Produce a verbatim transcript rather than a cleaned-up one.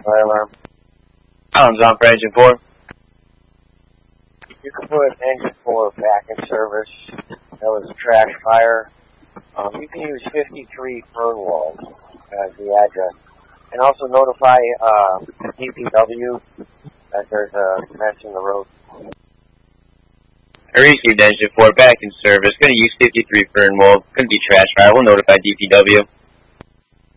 fire alarm. Alarm's on for engine four. You can put engine four back in service. That was a trash fire. Um, you can use fifty-three Fernwald as the address. And also notify uh, D P W that there's a mess in the road. I received engine four back in service. Going to use fifty-three Fernwald. Going to be trash fire. We'll notify D P W.